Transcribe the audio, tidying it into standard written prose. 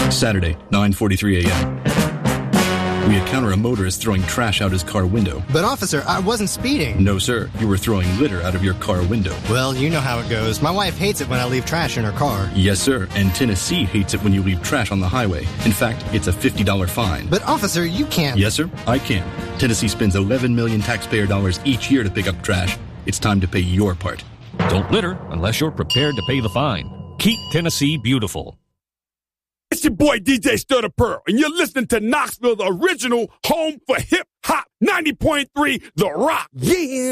Saturday, 9:43 a.m. We encounter a motorist throwing trash out his car window. But officer, I wasn't speeding. No, sir. You were throwing litter out of your car window. Well, you know how it goes. My wife hates it when I leave trash in her car. Yes, sir. And Tennessee hates it when you leave trash on the highway. In fact, it's a $50 fine. But officer, you can't. Yes, sir. I can. Tennessee spends $11 million taxpayer dollars each year to pick up trash. It's time to pay your part. Don't litter unless you're prepared to pay the fine. Keep Tennessee beautiful. It's your boy DJ Stir the Pearl, and you're listening to Knoxville, the original home for hip hop, 90.3 The Rock. Yeah.